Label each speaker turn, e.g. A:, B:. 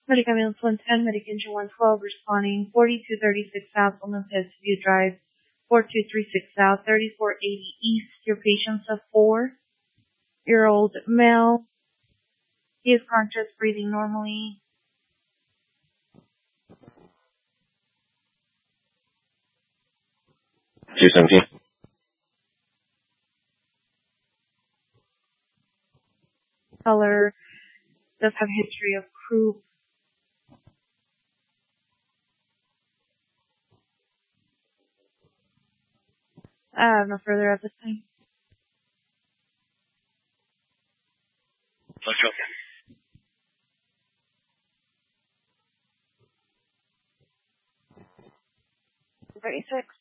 A: Medicament 110, Medication 112, responding 4236 South Olympus View Drive, 4236 South, 3480 East. Your patient's a 4-year-old male. He is conscious, breathing normally.
B: $217.
A: Color, does have history of croup. I have no further at this time.
B: Okay.
A: 36.